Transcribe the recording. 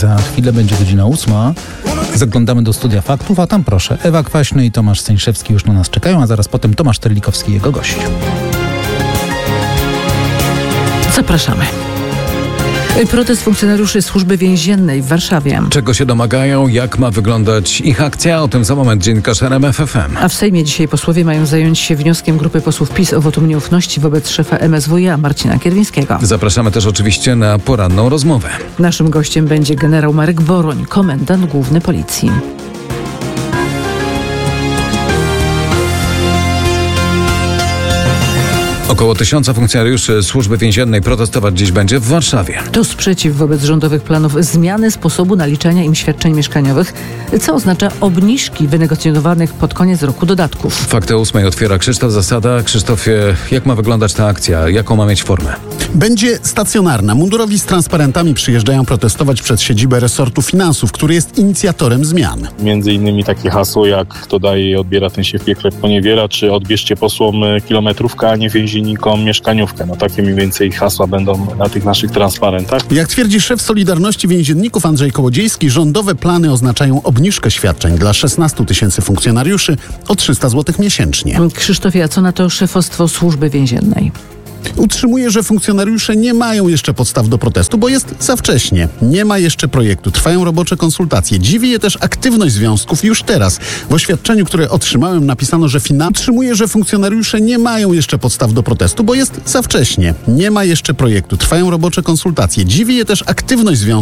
Za chwilę będzie godzina 8. Zaglądamy do studia faktów, a tam proszę, Ewa Kwaśny i Tomasz Stańszewski już na nas czekają, a zaraz potem Tomasz Terlikowski i jego gość. Zapraszamy. Protest funkcjonariuszy Służby Więziennej w Warszawie. Czego się domagają, jak ma wyglądać ich akcja? O tym za moment dziennikarz RMF FM. A w Sejmie dzisiaj posłowie mają zająć się wnioskiem grupy posłów PiS o wotum nieufności wobec szefa MSWiA Marcina Kierwińskiego. Zapraszamy też oczywiście na poranną rozmowę. Naszym gościem będzie generał Marek Boroń, komendant główny Policji. Około 1000 funkcjonariuszy Służby Więziennej protestować dziś będzie w Warszawie. To sprzeciw wobec rządowych planów zmiany sposobu naliczania im świadczeń mieszkaniowych, co oznacza obniżki wynegocjowanych pod koniec roku dodatków. Fakty o 8 otwiera Krzysztof Zasada. Krzysztofie, jak ma wyglądać ta akcja? Jaką ma mieć formę? Będzie stacjonarna. Mundurowi z transparentami przyjeżdżają protestować przed siedzibę resortu finansów, który jest inicjatorem zmian. Między innymi takie hasło jak kto daje i odbiera, ten się w piekle poniewiera, czy odbierzcie posłom kilometrówkę, a nie więziennikom mieszkaniówkę. No takie mniej więcej hasła będą na tych naszych transparentach. Jak twierdzi szef Solidarności Więzienników Andrzej Kołodziejski, rządowe plany oznaczają obniżkę świadczeń dla 16 000 funkcjonariuszy o 300 zł miesięcznie. Krzysztofie, a co na to szefostwo Służby Więziennej? Utrzymuje, że funkcjonariusze nie mają jeszcze podstaw do protestu, bo jest za wcześnie. Nie ma jeszcze projektu. Trwają robocze konsultacje. Dziwi je też aktywność związków już teraz. W oświadczeniu, które otrzymałem, napisano, że utrzymuje, że funkcjonariusze nie mają jeszcze podstaw do protestu, bo jest za wcześnie. Nie ma jeszcze projektu. Trwają robocze konsultacje. Dziwi je też aktywność związków.